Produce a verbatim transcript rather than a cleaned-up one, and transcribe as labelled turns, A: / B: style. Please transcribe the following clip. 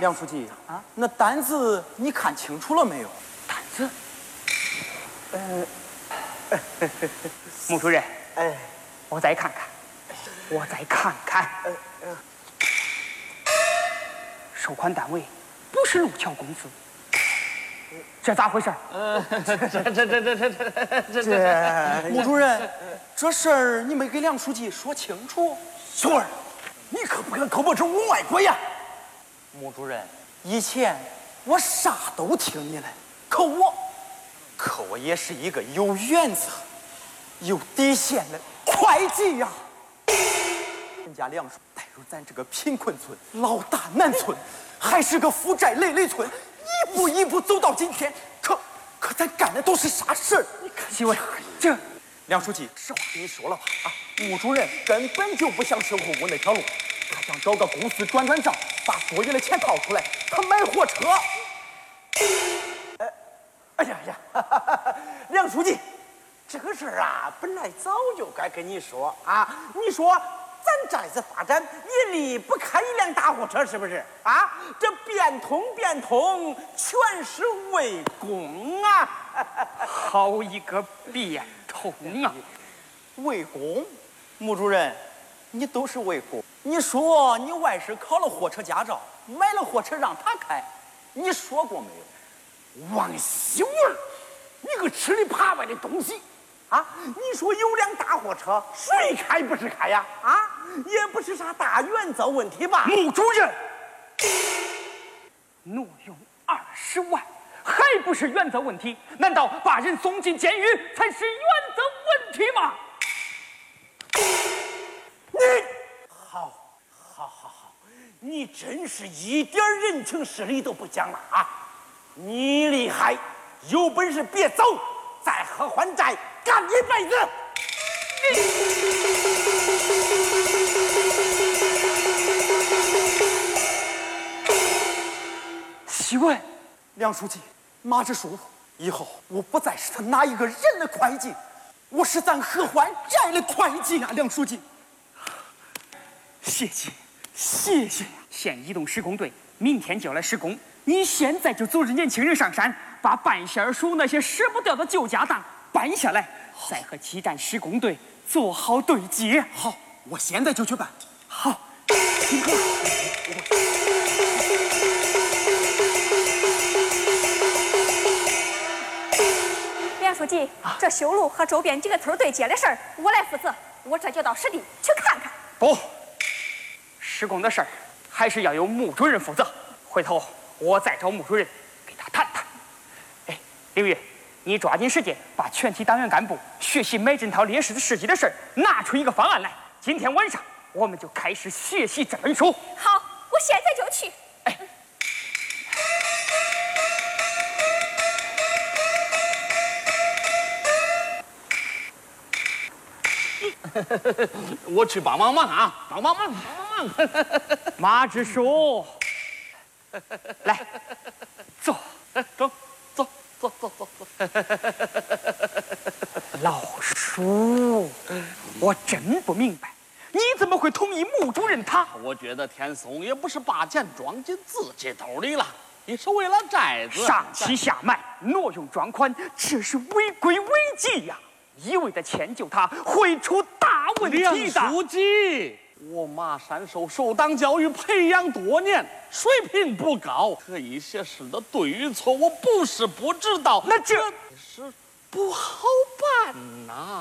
A: 梁书记啊，那单子你看清楚了没有？
B: 单子，呃，穆主任，哎，我再看看，我再看看，呃呃，收款单位不是路桥公司。这咋回事？
C: 呃，这这这这这这这
A: 这，穆主任，这事儿你没给梁书记说清楚。
D: 秀儿，你可不敢口不成无外国呀！
A: 穆主任，以前我啥都听你的，可我，可我也是一个有原则、有底线的会计呀。人家梁叔带入咱这个贫困村、老大难村，还是个负债累累村。一步一步走到今天，可可咱干的都是啥事儿？你看，
B: 几位，这
A: 梁书记，实话跟你说了吧，啊，穆主任根本就不想生活过那条路，他想找个公司转转账，把所有的钱掏出来，他买货车。
D: 呃，哎呀呀，哈哈哈，梁书记，这个事儿啊，本来早就该跟你说啊，你说。咱寨子发展也离不开一辆大货车，是不是啊？这变通变通，全是为公啊！
B: 好一个变通啊！
A: 为公，穆主任，你都是为公。你说你外甥考了货车驾照，买了货车让他开，你说过没有？
D: 王秀儿，你个吃里扒外的东西！啊，你说有辆大货车，谁开不是开呀？啊，也不是啥大原则问题吧？
B: 穆主任，挪用二十万，还不是原则问题？难道把人送进监狱才是原则问题吗？
D: 你，好，好，好，好，你真是一点人情世理都不讲了啊！你厉害，有本事别走，再喝还债。干一辈子！
B: 喜问
A: 梁书记，马支书，以后我不再是他哪一个人的会计，我是咱合还债的会计啊！梁书记，
B: 谢谢，谢谢！县移动施工队明天就要来施工，你现在就组织年轻人上山，把半仙署那些舍不掉的旧家当搬下来，再和基站施工队做好对接。
A: 好，我现在就去办。
B: 好，
E: 梁书记，啊、这修路和周边几个村对接的事儿，我来负责。我这就到实地去看看。
B: 不，施工的事儿还是要由穆主任负责。回头我再找穆主任给他谈谈。哎，刘玉。你抓紧时间把全体党员干部学习买这套烈士的事迹的事儿拿出一个方案来。今天晚上我们就开始学习这本书。
E: 好，我现在就去。
B: 哎，
C: 我去帮帮忙啊，帮帮忙，帮帮忙。
B: 马支书，来，走，
C: 走。走走走走走！
B: 老叔，我真不明白，你怎么会同意穆主任他？
C: 我觉得田松也不是把钱装进自己兜里了，也是为了寨子
B: 上欺下瞒、挪用专款，这是违规违纪呀！一味的迁就他，会出大问题的。
C: 梁书记，我马山受受党教育培养多年，水平不高，这一些事的对与错，我不是不知道，
B: 那这
C: 是不好办呐。